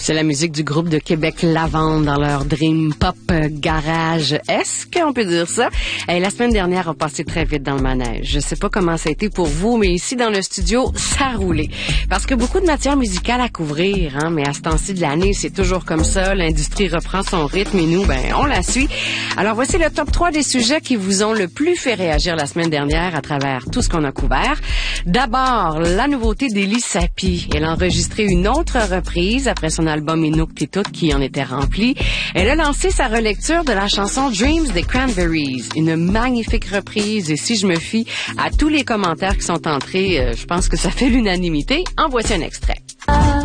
C'est la musique du groupe de Québec Lavande dans leur Dream Pop Garage. Est-ce qu'on peut dire ça? La semaine dernière a passé très vite dans le manège. Je sais pas comment ça a été pour vous, mais ici dans le studio, ça a roulé. Parce que beaucoup de matière musicale à couvrir, hein, mais à ce temps-ci de l'année, c'est toujours comme ça. L'industrie reprend son rythme et nous, on la suit. Alors voici le top 3 des sujets qui vous ont le plus fait réagir la semaine dernière à travers tout ce qu'on a couvert. D'abord, la nouveauté d'Élie Sapi. Elle a enregistré une autre reprise après son album Inuktitut qui en était rempli. Elle a lancé sa relecture de la chanson Dreams des Cranberries. Une magnifique reprise et si je me fie à tous les commentaires qui sont entrés, je pense que ça fait l'unanimité. En voici un extrait.